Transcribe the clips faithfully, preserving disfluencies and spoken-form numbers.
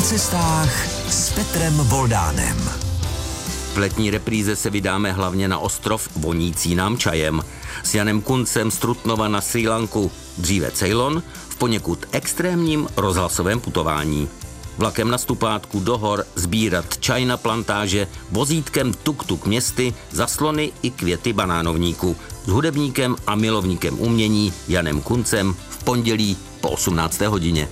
cestách s Petrem Voldánem. V letní repríze se vydáme hlavně na ostrov vonící nám čajem. S Janem Kuncem z Trutnova na Srí Lanku, dříve Ceylon, v poněkud extrémním rozhlasovém putování. Vlakem na stupátku do hor sbírat čaj na plantáže, vozítkem tuk-tuk městy, zaslony i květy banánovníku. S hudebníkem a milovníkem umění Janem Kuncem v pondělí po osmnácté hodině.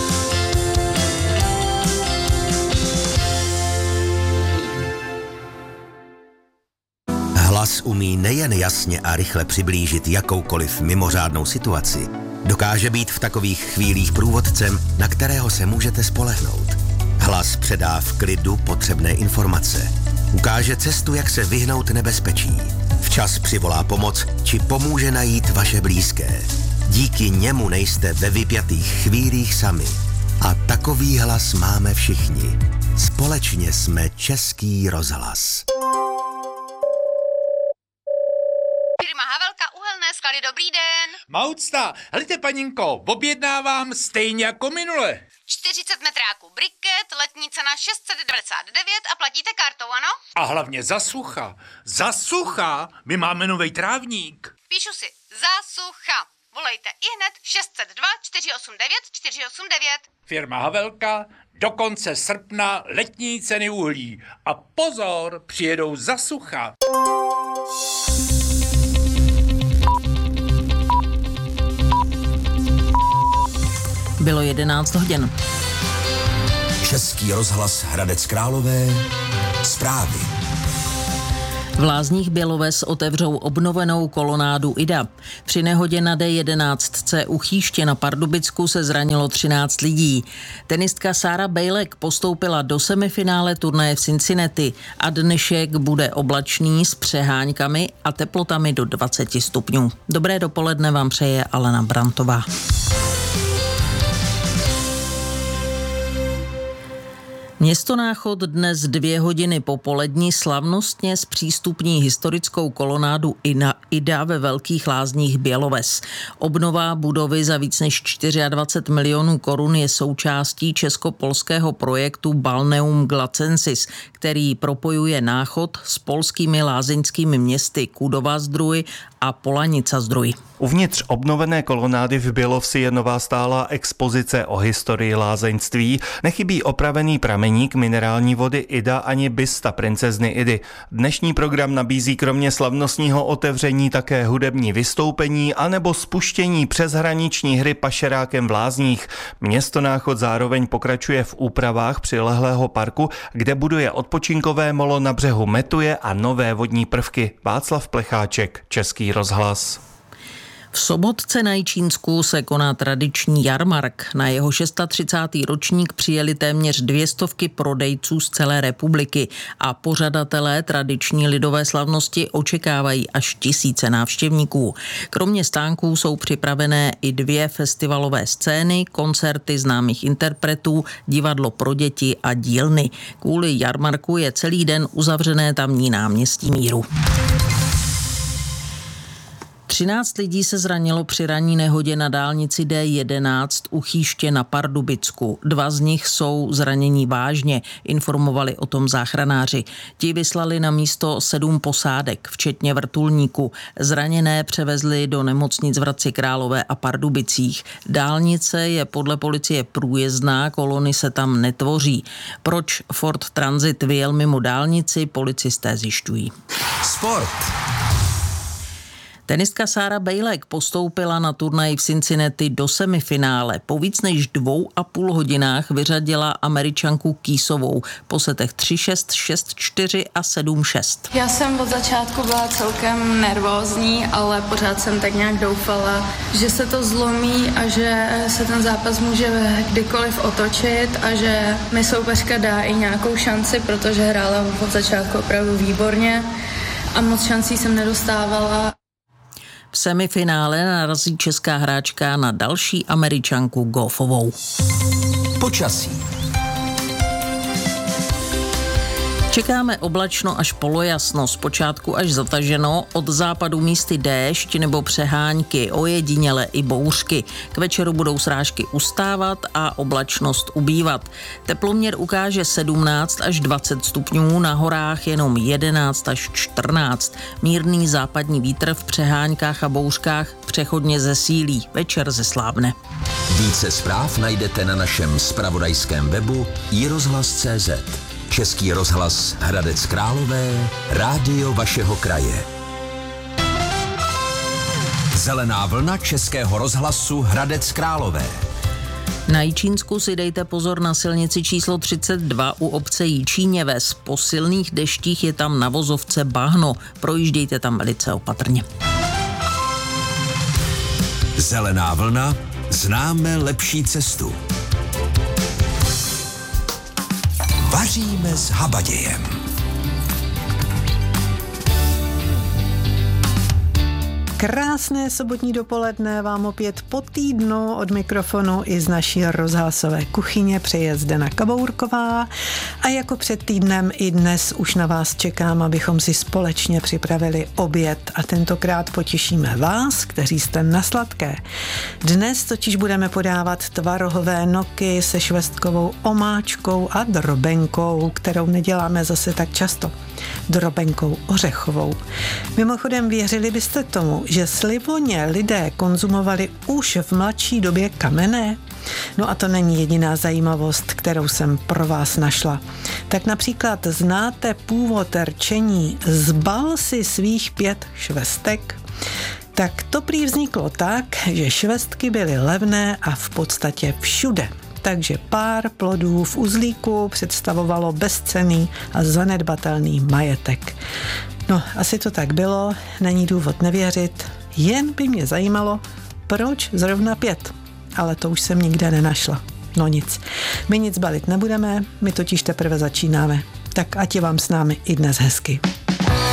Hlas umí nejen jasně a rychle přiblížit jakoukoliv mimořádnou situaci, dokáže být v takových chvílích průvodcem, na kterého se můžete spolehnout. Hlas předá v klidu potřebné informace. Ukáže cestu, jak se vyhnout nebezpečí. Včas přivolá pomoc, či pomůže najít vaše blízké. Díky němu nejste ve vypjatých chvílích sami. A takový hlas máme všichni. Společně jsme Český rozhlas. Firma Havelka Uhelné sklady, dobrý den. Maucta, helejte paninko, objednávám stejně jako minule. čtyřicet metráků briket, letní cena šest set devadesát devět a platíte kartou, ano? A hlavně za sucha. Za sucha, my máme novej trávník. Píšu si, za sucha. Volejte ihned šest set dva čtyři osm devět čtyři osm devět. Firma Havelka, do konce srpna letní ceny uhlí. A pozor, přijedou za sucha. Bylo jedenáct hodin. Český rozhlas Hradec Králové. Zprávy. V Lázních Běloves otevřou obnovenou kolonádu Ida. Při nehodě na D jedenáct C u Chýště na Pardubicku se zranilo třináct lidí. Tenistka Sára Bejlek postoupila do semifinále turnaje v Cincinnati a dnešek bude oblačný s přeháňkami a teplotami do dvacet stupňů. Dobré dopoledne vám přeje Alena Brantová. Město Náchod dnes dvě hodiny popolední slavnostně zpřístupní historickou kolonádu Ida ve Velkých Lázních Běloves. Obnova budovy za víc než dvacet čtyři milionů korun je součástí česko-polského projektu Balneum Glacensis, který propojuje Náchod s polskými lázeňskými městy Kudova Zdrój a Polanica Zdrój. Uvnitř obnovené kolonády v Bělovsi je nová stálá expozice o historii lázeňství, nechybí opravený prameník minerální vody Ida ani bysta princezny Idy. Dnešní program nabízí kromě slavnostního otevření také hudební vystoupení anebo spuštění přeshraniční hry Pašerákem v Lázních. Město Náchod zároveň pokračuje v úpravách přilehlého parku, kde buduje odpočinkové molo na břehu Metuje a nové vodní prvky. Václav Plecháček, Český rozhlas. V Sobotce na Jičínsku se koná tradiční jarmark. Na jeho třicátý šestý ročník přijeli téměř dvě stovky prodejců z celé republiky a pořadatelé tradiční lidové slavnosti očekávají až tisíce návštěvníků. Kromě stánků jsou připravené i dvě festivalové scény, koncerty známých interpretů, divadlo pro děti a dílny. Kvůli jarmarku je celý den uzavřené tamní náměstí Míru. třináct lidí se zranilo při ranní nehodě na dálnici D jedenáct u Chýště na Pardubicku. Dva z nich jsou zranění vážně, informovali o tom záchranáři. Ti vyslali na místo sedm posádek, včetně vrtulníku. Zraněné převezli do nemocnic v Hradci Králové a Pardubicích. Dálnice je podle policie průjezdná, kolony se tam netvoří. Proč Ford Transit vyjel mimo dálnici, policisté zjišťují. Sport. Tenistka Sára Bejlek postoupila na turnaj v Cincinnati do semifinále. Po víc než dvou a půl hodinách vyřadila Američanku Kýsovou po setech tři šest, šest čtyři a sedm šest. Já jsem od začátku byla celkem nervózní, ale pořád jsem tak nějak doufala, že se to zlomí a že se ten zápas může kdykoliv otočit a že mi soupeřka dá i nějakou šanci, protože hrála od začátku opravdu výborně a moc šancí jsem nedostávala. V semifinále narazí česká hráčka na další Američanku Goffovou. Počasí. Čekáme oblačno až polojasno, zpočátku až zataženo, od západu místy déšť nebo přehánky, ojediněle i bouřky. K večeru budou srážky ustávat a oblačnost ubývat. Teploměr ukáže sedmnáct až dvacet stupňů, na horách jenom jedenáct až čtrnáct. Mírný západní vítr v přeháňkách a bouřkách přechodně zesílí, večer zeslábne. Více zpráv najdete na našem zpravodajském webu i rozhlas tečka cé zet. Český rozhlas Hradec Králové, rádio vašeho kraje. Zelená vlna Českého rozhlasu Hradec Králové. Na Jičínsku si dejte pozor na silnici číslo třicet dva u obce Jičíněves. Po silných deštích je tam na vozovce bahno. Projíždějte tam velice opatrně. Zelená vlna, známe lepší cestu. Vaříme s habadějem. Krásné sobotní dopoledne vám opět po týdnu od mikrofonu i z naší rozhlasové kuchyně přeje Zdena Kabourková a jako před týdnem i dnes už na vás čekám, abychom si společně připravili oběd a tentokrát potěšíme vás, kteří jste na sladké. Dnes totiž budeme podávat tvarohové noky se švestkovou omáčkou a drobenkou, kterou neděláme zase tak často. Drobenkou ořechovou. Mimochodem, věřili byste tomu, že slivoně lidé konzumovali už v mladší době kamenné? No a to není jediná zajímavost, kterou jsem pro vás našla. Tak například znáte původ rčení zbal si svých pět švestek? Tak to prý vzniklo tak, že švestky byly levné a v podstatě všude. Takže pár plodů v uzlíku představovalo bezcenný a zanedbatelný majetek. No, asi to tak bylo, není důvod nevěřit, jen by mě zajímalo, proč zrovna pět, ale to už jsem nikde nenašla. No nic, my nic balit nebudeme, my totiž teprve začínáme, tak ať je vám s námi i dnes hezky.